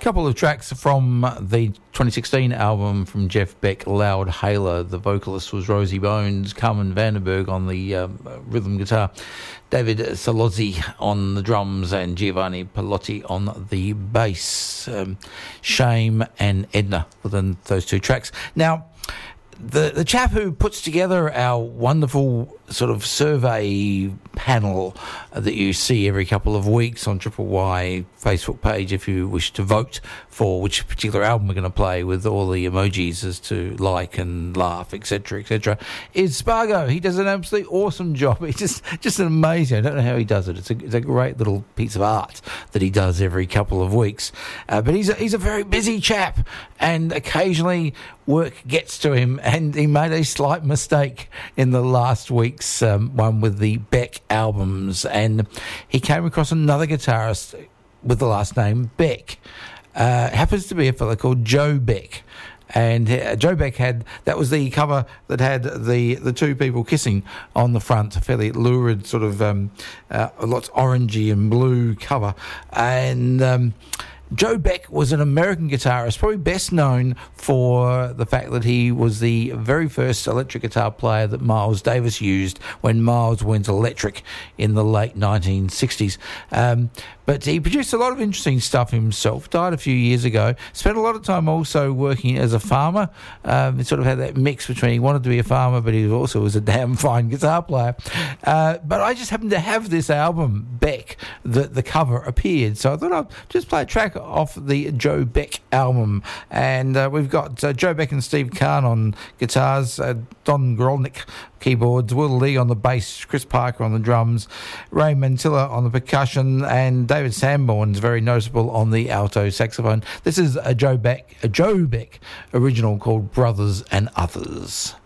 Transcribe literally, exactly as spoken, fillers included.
couple of tracks from the twenty sixteen album from Jeff Beck, Loud Hailer. The vocalist was Rosie Bones, Carmen Vandenberg on the um, rhythm guitar, David Salozzi on the drums, and Giovanni Pallotti on the bass. Um, Shame and Edna within those two tracks. Now, the the chap who puts together our wonderful sort of survey panel that you see every couple of weeks on Triple Y Facebook page, if you wish to vote for which particular album we're going to play, with all the emojis as to like and laugh, etc, etc, is Spargo. He does an absolutely awesome job. It's just just amazing. I don't know how he does it. It's a, it's a great little piece of art that he does every couple of weeks. Uh, but he's a, he's a very busy chap, and occasionally work gets to him, and he made a slight mistake in the last week's um, one with the Beck albums, and he came across another guitarist with the last name Beck. Uh, happens to be a fellow called Joe Beck. And uh, Joe Beck had, that was the cover that had the, the two people kissing on the front, a fairly lurid sort of, um, uh, lots orangey and blue cover. And um, Joe Beck was an American guitarist, probably best known for the fact that he was the very first electric guitar player that Miles Davis used when Miles went electric in the late nineteen sixties. Um, but he produced a lot of interesting stuff himself, died a few years ago, spent a lot of time also working as a farmer. Um, he sort of had that mix between he wanted to be a farmer, but he also was a damn fine guitar player. Uh, but I just happened to have this album, Beck, that the cover appeared, so I thought I'd just play a track off the Joe Beck album. And uh, we've got uh, Joe Beck and Steve Kahn on guitars, uh, Don Grolnick keyboards, Will Lee on the bass, Chris Parker on the drums, Ray Mantilla on the percussion, and David Sanborn's very noticeable on the alto saxophone. This is a Joe Beck, a Joe Beck original called Brothers and Others.